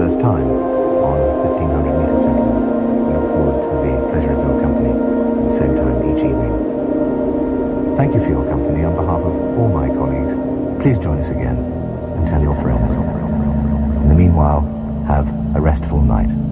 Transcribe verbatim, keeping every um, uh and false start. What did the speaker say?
first time on fifteen hundred meters, gentlemen. We look forward to the pleasure of your company at the same time each evening. Thank you for your company. On behalf of all my colleagues, please join us again and tell your friends. In the meanwhile, have a restful night.